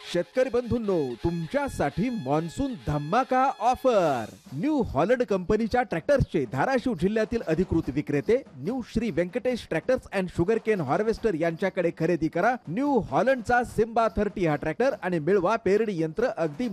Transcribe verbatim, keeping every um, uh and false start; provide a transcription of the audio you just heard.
शेतकरी बंधूंनो, तुमच्यासाठी मान्सून धमाका ऑफर. न्यू हॉलंड कंपनीच्या ट्रॅक्टर्सचे धाराशिव जिल्ह्यातील अधिकृत विक्रेते new Shri Venkatesh tractors and sugarcane harvester यांच्याकडे खरेदी करा न्यू हॉलंडचा सिम्बा तीस हा ट्रॅक्टर आणि मिळवा पेरणी यंत्र अगदी